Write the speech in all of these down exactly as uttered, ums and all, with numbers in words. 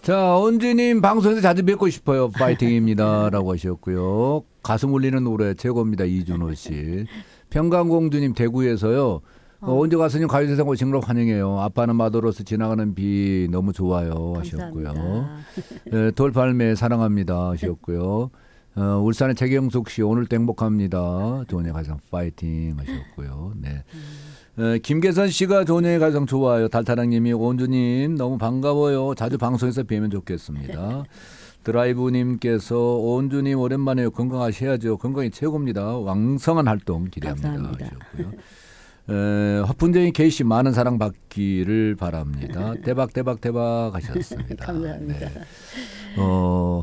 자, 언주님 방송에서 자주 뵙고 싶어요. 파이팅입니다라고 하셨고요. 가슴 울리는 노래 최고입니다. 이준호 씨. 평강공주님 대구에서요. 어, 언제 가수님 가요세상 오신 걸 환영해요. 아빠는 마도로서 지나가는 비 너무 좋아요 하셨고요. 네, 돌팔매 사랑합니다 하셨고요. 어, 울산의 최경숙 씨 오늘도 행복합니다. 좋은 예 가상 파이팅 하셨고요. 네. 어, 김계선 씨가 좋은 예 가상 좋아요. 달타랑님이 온주님 너무 반가워요. 자주 방송에서 뵈면 좋겠습니다. 드라이브님께서 온주님 오랜만에요. 건강하셔야죠. 건강이 최고입니다. 왕성한 활동 기대합니다 감사합니다. 하셨고요. 에, 허풍쟁이 K씨 많은 사랑 받기를 바랍니다. 대박 대박 대박 하셨습니다. 감사합니다. 네. 어,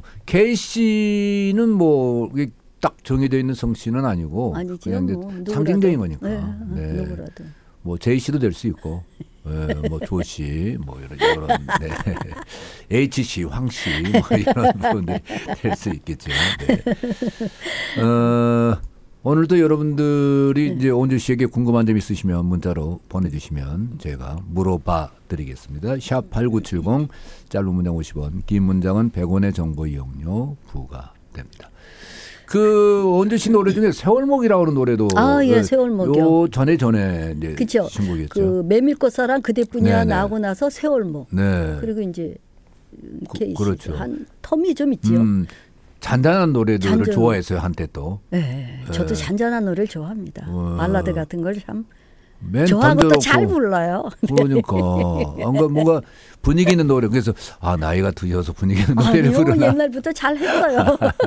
K씨는 뭐 딱 정해져 있는 성씨는 아니고 아니죠. 그냥 이제 뭐, 누구라도. 상징적인 거니까. 네, 네. 누구라도. 뭐 J씨도 될 수 있고 네, 뭐 조씨 뭐 이런 이런 네. H씨, 황씨 뭐 이런 분들이 될 수 있겠죠. 네. 어, 오늘도 여러분들이 네. 이제 온주 씨에게 궁금한 점 있으시면 문자로 보내주시면 제가 물어봐 드리겠습니다. 샵 팔구칠공 짧은 문장 오십 원, 긴 문장은 백 원의 정보 이용료 부과됩니다. 그 온주 씨 노래 중에 세월목이라고 하는 노래도 아, 예, 세월목이요. 요 전에 전에 이제 그렇죠. 신곡이었죠. 그 메밀꽃사랑 그대뿐이야 네네. 나오고 나서 세월목. 네. 그리고 이제 케이씨 그렇죠. 한 텀이 좀 있지요. 음, 잔잔한 노래들을 잔잔. 좋아했어요 한때 또. 네, 저도 네. 잔잔한 노래를 좋아합니다. 어. 발라드 같은 걸 참 맨 좋아하고 또 던져놓고 잘 불러요. 그러니까 뭔가 뭔가 분위기 있는 노래. 그래서 아 나이가 드셔서 분위기 있는 아, 노래를 이런 건 부르나. 옛날부터 잘 했어요.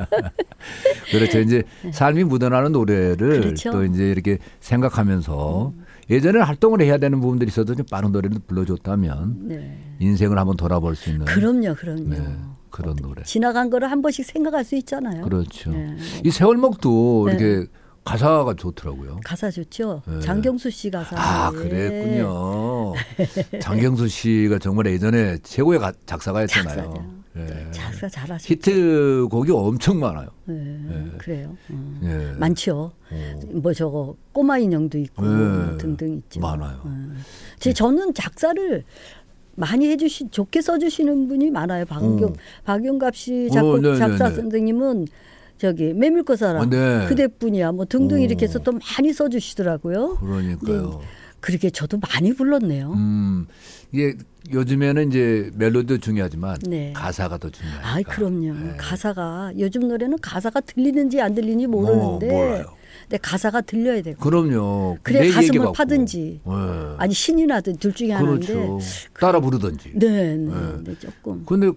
그렇죠. 이제 삶이 묻어나는 노래를 그렇죠. 또 이제 이렇게 생각하면서 음. 예전에 활동을 해야 되는 부분들이 있어도 좀 빠른 노래를 불러줬다면 네. 인생을 한번 돌아볼 수 있는. 그럼요, 그럼요. 네, 그런 노래. 지나간 거를 한 번씩 생각할 수 있잖아요. 그렇죠. 네. 이 세월목도 네. 이렇게 가사가 좋더라고요. 가사 좋죠. 네. 장경수 씨 가사. 아, 그랬군요. 장경수 씨가 정말 예전에 최고의 가, 작사가였잖아요. 작사죠. 네. 작사 잘하시죠. 히트곡이 엄청 많아요. 네, 네. 그래요. 음. 네. 많죠. 어. 뭐 저거 꼬마 인형도 있고 네. 등등 있죠. 많아요. 음. 제 저는 작사를 많이 해주시 좋게 써주시는 분이 많아요. 박용 어. 박용갑 씨 작곡 어, 네, 작사 네, 네. 선생님은 저기 메밀꽃사랑 아, 네. 그대뿐이야 뭐 등등 어. 이렇게 해서 또 많이 써주시더라고요. 그러니까요. 네. 그렇게 저도 많이 불렀네요. 음, 이게 요즘에는 이제 멜로디도 중요하지만 네. 가사가 더 중요하니까. 아, 그럼요. 네. 가사가 요즘 노래는 가사가 들리는지 안 들리는지 모르는데, 뭐, 몰라요. 근데 가사가 들려야 되고. 그럼요. 그래 내 가슴을 얘기해갖고. 파든지, 네. 아니 신이 나든 둘 중에 그렇죠. 하나인데. 따라 부르든지. 네, 네, 네. 네, 조금 근데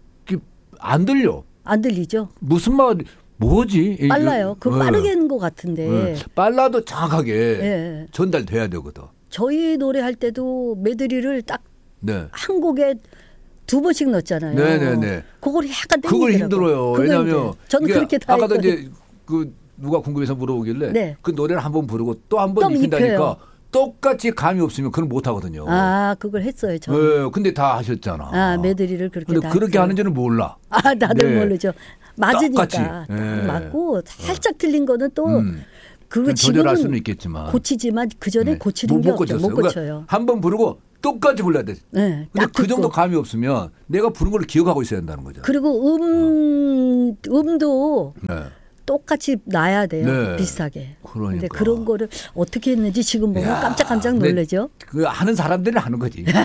안 들려. 안 들리죠. 무슨 말 뭐지? 빨라요. 그 네. 빠르게 하는 것 같은데. 네. 빨라도 정확하게 네. 전달돼야 되거든. 저희 노래할 때도 메드리를 딱 한 네. 곡에 두 번씩 넣었잖아요. 네네네. 그걸 약간 땡기더라고요. 그걸 힘들어요. 그거 왜냐하면 힘들어요. 저는 이게 그렇게 다 아까도 했거든요. 이제 그 누가 궁금해서 물어보길래 네. 그 노래를 한 번 부르고 또 한 번 또 입힌다니까 입혀요. 똑같이 감이 없으면 그건 못 하거든요. 아, 그걸 했어요. 저는. 네, 근데 다 하셨잖아. 아, 메드리를 그렇게 근데 다 그렇게 했어요. 하는지는 몰라. 아, 다들 네. 모르죠. 맞으니까. 똑같이. 네. 맞고 살짝 틀린 거는 또 음. 그거 조절할 수는 지금은 있겠지만 고치지만 그 전에 네. 고치는 게 없죠. 못 그러니까 고쳐요. 한 번 부르고 똑같이 불러야 돼. 네, 근데 딱 그 정도 듣고. 감이 없으면 내가 부른 걸 기억하고 있어야 된다는 거죠. 그리고 음 음도 네. 똑같이 나야 돼요. 네. 비슷하게. 그러니까. 근데 그런 거를 어떻게 했는지 지금 보면 야, 깜짝깜짝 근데 놀라죠. 그 하는 사람들은 하는 거지. 네.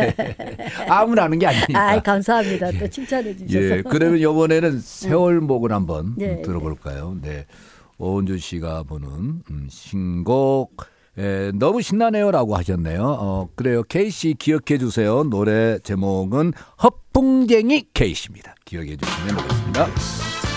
아무나 하는 게 아니니까. 아, 감사합니다. 또 칭찬해 주셔서. 예, 그러면 이번에는 세월목을 한번 네, 들어볼까요? 네, 오은주 씨가 부는 음, 신곡 에, 너무 신나네요라고 하셨네요. 어, 그래요. K씨 기억해 주세요. 노래 제목은 허풍쟁이 K씨입니다. 기억해 주시면 되겠습니다.